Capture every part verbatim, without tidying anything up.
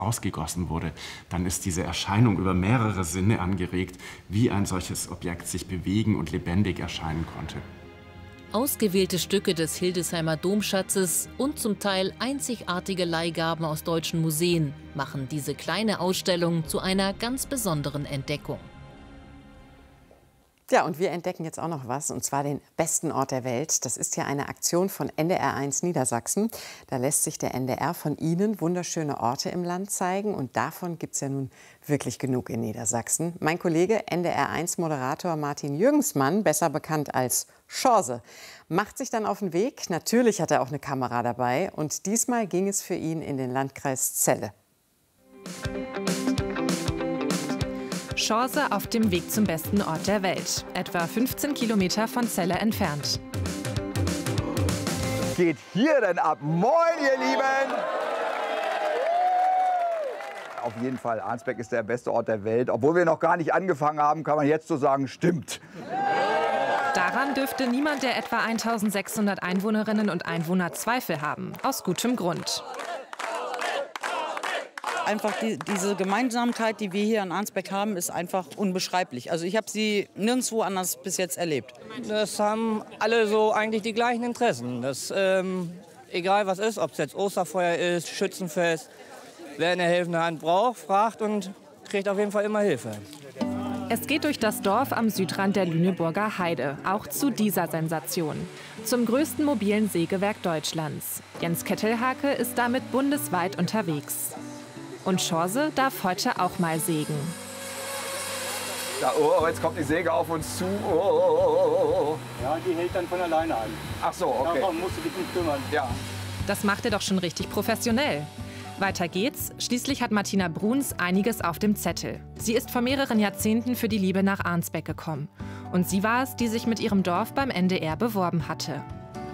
ausgegossen wurde, dann ist diese Erscheinung über mehrere Sinne angeregt, wie ein solches Objekt sich bewegen und lebendig erscheinen konnte. Ausgewählte Stücke des Hildesheimer Domschatzes und zum Teil einzigartige Leihgaben aus deutschen Museen machen diese kleine Ausstellung zu einer ganz besonderen Entdeckung. Ja, und wir entdecken jetzt auch noch was, und zwar den besten Ort der Welt. Das ist ja eine Aktion von N D R eins Niedersachsen. Da lässt sich der N D R von Ihnen wunderschöne Orte im Land zeigen. Und davon gibt es ja nun wirklich genug in Niedersachsen. Mein Kollege N D R eins Moderator Martin Jürgensmann, besser bekannt als Schorse, macht sich dann auf den Weg. Natürlich hat er auch eine Kamera dabei. Und diesmal ging es für ihn in den Landkreis Celle. Schorse auf dem Weg zum besten Ort der Welt, etwa fünfzehn Kilometer von Celle entfernt. Geht hier denn ab? Moin, ihr Lieben! Auf jeden Fall, Arnsberg ist der beste Ort der Welt. Obwohl wir noch gar nicht angefangen haben, kann man jetzt so sagen, stimmt. Daran dürfte niemand der etwa eintausendsechshundert Einwohnerinnen und Einwohner Zweifel haben, aus gutem Grund. Einfach die, diese Gemeinsamkeit, die wir hier in Arnsberg haben, ist einfach unbeschreiblich. Also ich habe sie nirgendwo anders bis jetzt erlebt. Das haben alle so eigentlich die gleichen Interessen. Das, ähm, egal was ist, ob es jetzt Osterfeuer ist, Schützenfest, wer eine helfende Hand braucht, fragt und kriegt auf jeden Fall immer Hilfe. Es geht durch das Dorf am Südrand der Lüneburger Heide, auch zu dieser Sensation. Zum größten mobilen Sägewerk Deutschlands. Jens Kettelhake ist damit bundesweit unterwegs. Und Schorse darf heute auch mal sägen. Ja, oh, jetzt kommt die Säge auf uns zu. Oh, oh, oh, oh. Ja, die hält dann von alleine an. Ach so, okay. Darum musst du dich nicht kümmern. Ja. Das macht er doch schon richtig professionell. Weiter geht's. Schließlich hat Martina Bruns einiges auf dem Zettel. Sie ist vor mehreren Jahrzehnten für die Liebe nach Arnsberg gekommen. Und sie war es, die sich mit ihrem Dorf beim N D R beworben hatte.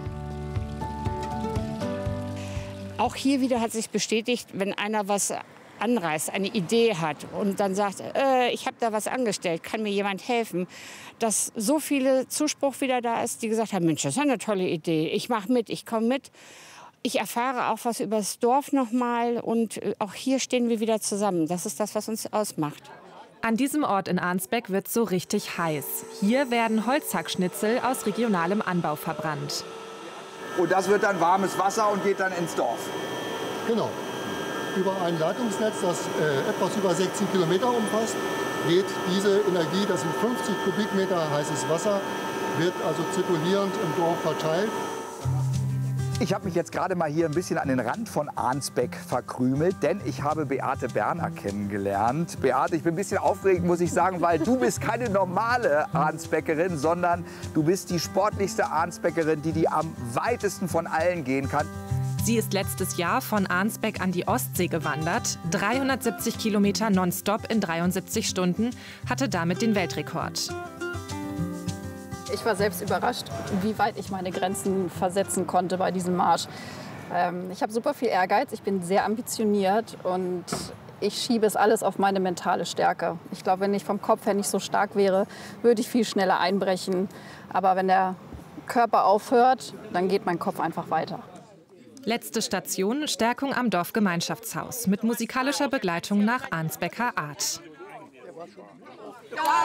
Auch hier wieder hat sich bestätigt, wenn einer was anreißt, eine Idee hat und dann sagt, äh, ich habe da was angestellt, kann mir jemand helfen, dass so viele Zuspruch wieder da ist, die gesagt haben, Mensch, das ist eine tolle Idee, ich mache mit, ich komme mit. Ich erfahre auch was über das Dorf noch mal und auch hier stehen wir wieder zusammen. Das ist das, was uns ausmacht. An diesem Ort in Arnsberg wird so richtig heiß. Hier werden Holzhackschnitzel aus regionalem Anbau verbrannt. Und das wird dann warmes Wasser und geht dann ins Dorf. Genau. Über ein Leitungsnetz, das äh, etwas über sechzehn Kilometer umfasst, geht diese Energie, das sind fünfzig Kubikmeter heißes Wasser, wird also zirkulierend im Dorf verteilt. Ich habe mich jetzt gerade mal hier ein bisschen an den Rand von Arnsberg verkrümelt, denn ich habe Beate Berner kennengelernt. Beate, ich bin ein bisschen aufgeregt, muss ich sagen, weil du bist keine normale Arnsbergerin, sondern du bist die sportlichste Arnsbergerin, die die am weitesten von allen gehen kann. Sie ist letztes Jahr von Arnsberg an die Ostsee gewandert, dreihundertsiebzig Kilometer nonstop in dreiundsiebzig Stunden, hatte damit den Weltrekord. Ich war selbst überrascht, wie weit ich meine Grenzen versetzen konnte bei diesem Marsch. Ähm, ich habe super viel Ehrgeiz, ich bin sehr ambitioniert und ich schiebe es alles auf meine mentale Stärke. Ich glaube, wenn ich vom Kopf her nicht so stark wäre, würde ich viel schneller einbrechen. Aber wenn der Körper aufhört, dann geht mein Kopf einfach weiter. Letzte Station, Stärkung am Dorfgemeinschaftshaus mit musikalischer Begleitung nach Arnsbecker Art.